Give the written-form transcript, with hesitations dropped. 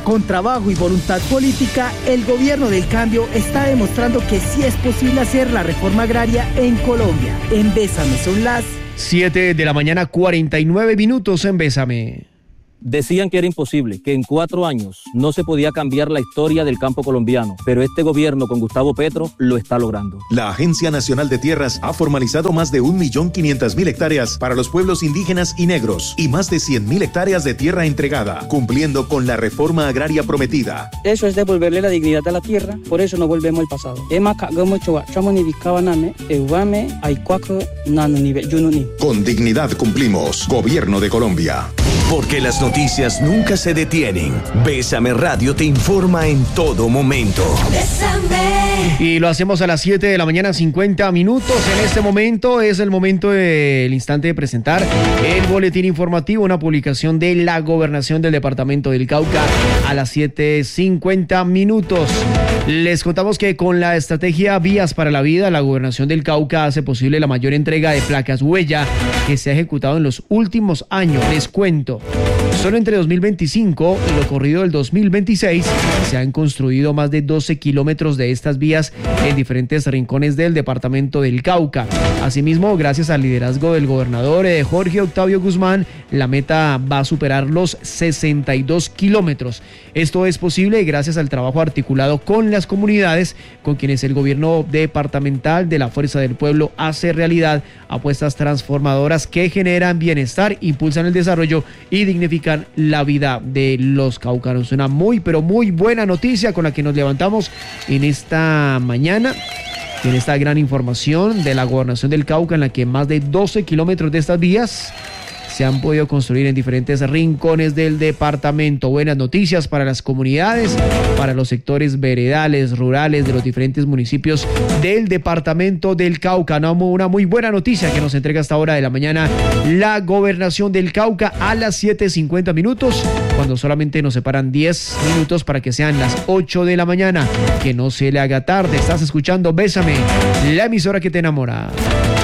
Con trabajo y voluntad política, el gobierno del cambio está demostrando que sí es posible hacer la reforma agraria en Colombia. En Bésame son las 7 de la mañana, 49 minutos en Bésame. Decían que era imposible, que en 4 años no se podía cambiar la historia del campo colombiano, pero este gobierno con Gustavo Petro lo está logrando. La Agencia Nacional de Tierras ha formalizado más de 1.500.000 hectáreas para los pueblos indígenas y negros y más de 100.000 hectáreas de tierra entregada, cumpliendo con la reforma agraria prometida. Eso es devolverle la dignidad a la tierra, por eso no volvemos al pasado. Con dignidad cumplimos. Gobierno de Colombia. Porque las noticias nunca se detienen. Bésame Radio te informa en todo momento. Bésame. Y lo hacemos a las 7 de la mañana, 50 minutos. En este momento es el momento del instante de presentar el boletín informativo, una publicación de la Gobernación del Departamento del Cauca a las 7:50 minutos. Les contamos que con la estrategia Vías para la Vida, la Gobernación del Cauca hace posible la mayor entrega de placas huella que se ha ejecutado en los últimos años. Les cuento. Solo entre 2025 y lo corrido del 2026 se han construido más de 12 kilómetros de estas vías en diferentes rincones del departamento del Cauca. Asimismo, gracias al liderazgo del gobernador Jorge Octavio Guzmán, la meta va a superar los 62 kilómetros. Esto es posible gracias al trabajo articulado con las comunidades, con quienes el gobierno departamental de la Fuerza del Pueblo hace realidad apuestas transformadoras que generan bienestar, impulsan el desarrollo y dignifican la vida de los caucanos. Una muy, pero muy buena noticia con la que nos levantamos en esta mañana, en esta gran información de la Gobernación del Cauca, en la que más de 12 kilómetros de estas vías se han podido construir en diferentes rincones del departamento. Buenas noticias para las comunidades, para los sectores veredales, rurales de los diferentes municipios del departamento del Cauca. Una muy buena noticia que nos entrega a esta hora de la mañana la Gobernación del Cauca a las 7:50 minutos, cuando solamente nos separan 10 minutos para que sean las 8 de la mañana. Que no se le haga tarde. Estás escuchando Bésame, la emisora que te enamora.